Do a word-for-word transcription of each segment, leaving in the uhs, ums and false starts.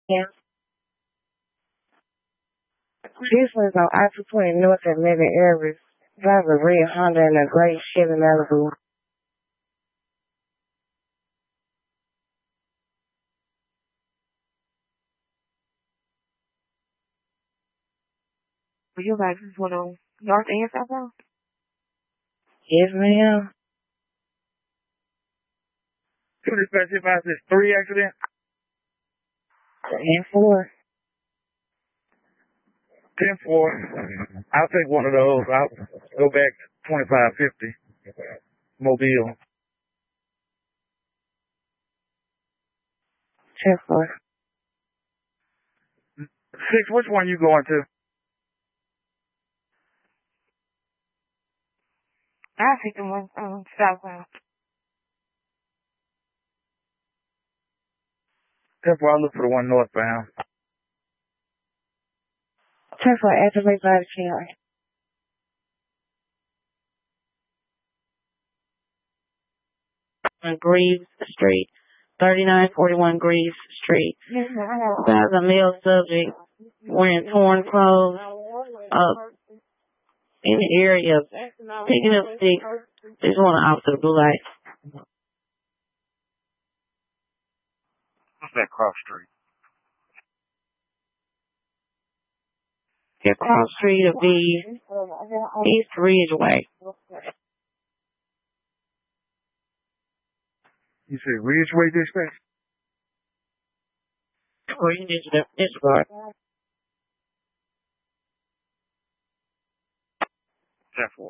Yeah. This was on I two twenty North at Living Areas. Drive a red Honda and a gray Chevy Malibu. You guys just want to north and southbound? Yes, ma'am. twenty-five, twenty-five, says three accident? ten four. ten four. I'll take one of those. I'll go back twenty-five fifty. Mobile. ten four. Six, which one you going to? I'll take the one um, southbound. ten four, I'll look for the one northbound. ten four, activate by the channel. On Greaves Street, thirty-nine forty-one Greaves Street. That's a male subject wearing torn clothes up in the area, picking up sticks. Just want to officer blue light. What's that cross street? Yeah, cross street of the East Ridgeway. You said Ridgeway dispatch? Or you need to disregard. ten four.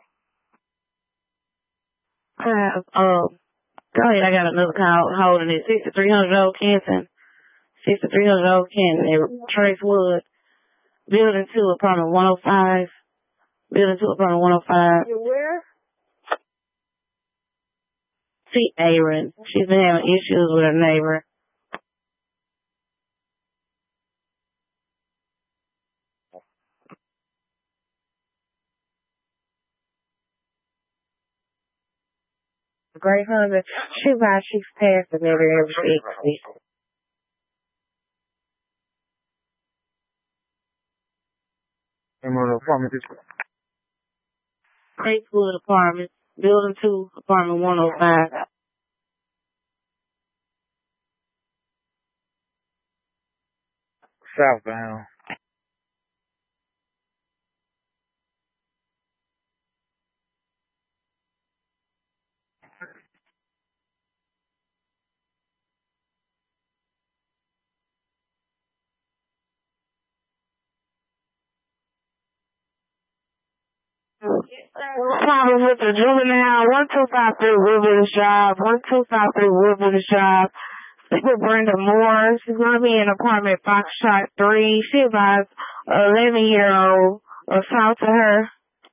Uh, um, go ahead, I got another call holding it. sixty-three hundred Old Canton. sixty-three hundred Old Canton. Trace Wood. Building two, apartment one oh five. Building two, apartment one oh five. You where? See Aaron. She's been having issues with her neighbor. Great Honda. She by she's past the middle every sixty. And what apartment is it? Craigwood Apartments. Building two, apartment one oh five. Southbound. Problem with the juvenile. one two five three Woodville Drive. one two five three Woodville Drive. Speak with Brenda Moore. She's going to be in apartment Foxtrot three. She advised an eleven-year-old assault to her.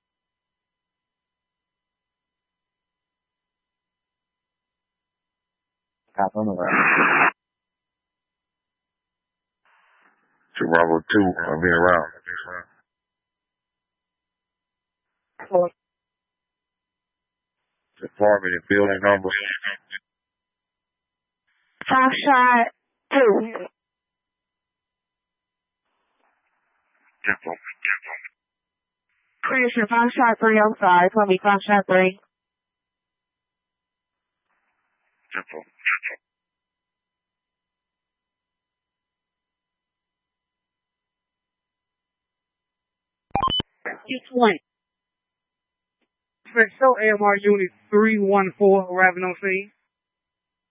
Top on the left. To Bravo two, I'll be around. Apartment and building number. Foxtrot two. Careful. Christian, Foxtrot three, I'm sorry. It's going to be Foxtrot three. Careful. Six one. Show A M R Unit three one four arriving on scene.